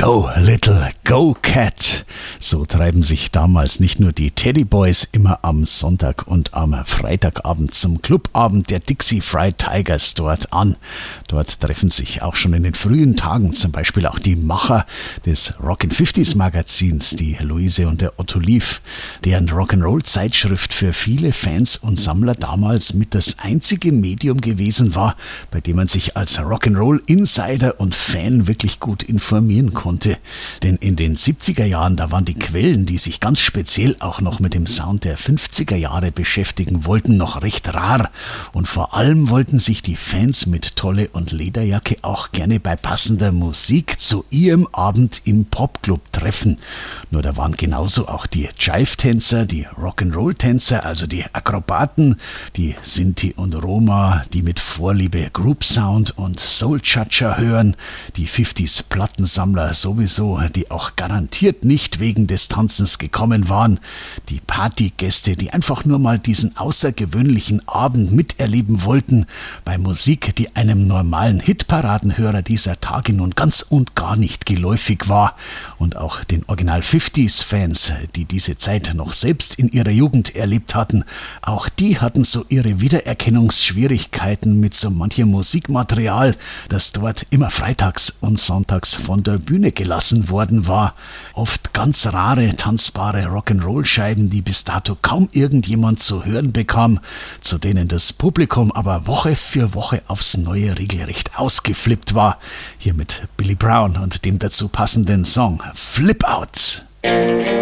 Go, Little, Go, Cat. So treiben sich damals nicht nur die Teddy Boys immer am Sonntag und am Freitagabend zum Clubabend der Dixie Fried Tigers dort an. Dort treffen sich auch schon in den frühen Tagen zum Beispiel auch die Macher des Rockin' 50s Magazins, die Luise und der Otto Lief, deren Rock'n'Roll-Zeitschrift für viele Fans und Sammler damals mit das einzige Medium gewesen war, bei dem man sich als Rock'n'Roll-Insider und Fan wirklich gut informieren konnte. Denn in den 70er Jahren, da waren die Quellen, die sich ganz speziell auch noch mit dem Sound der 50er Jahre beschäftigen wollten, noch recht rar. Und vor allem wollten sich die Fans mit Tolle und Lederjacke auch gerne bei passender Musik zu ihrem Abend im Popclub treffen. Nur da waren genauso auch die Jive-Tänzer, die Rock'n'Roll-Tänzer, also die Akrobaten, die Sinti und Roma, die mit Vorliebe Group Sound und Soul Cha-Cha hören, die 50s Plattensammler sowieso, die auch garantiert nicht wegen des Tanzens gekommen waren, die Partygäste, die einfach nur mal diesen außergewöhnlichen Abend miterleben wollten, bei Musik, die einem normalen Hitparadenhörer dieser Tage nun ganz und gar nicht geläufig war, und auch den Original 50s-Fans, die diese Zeit noch selbst in ihrer Jugend erlebt hatten, auch die hatten so ihre Wiedererkennungsschwierigkeiten mit so manchem Musikmaterial, das dort immer freitags und sonntags von der Bühne gelassen worden war. Oft ganz rare, tanzbare Rock'n'Roll-Scheiben, die bis dato kaum irgendjemand zu hören bekam, zu denen das Publikum aber Woche für Woche aufs Neue regelrecht ausgeflippt war. Hier mit Billy Brown und dem dazu passenden Song Flip Out.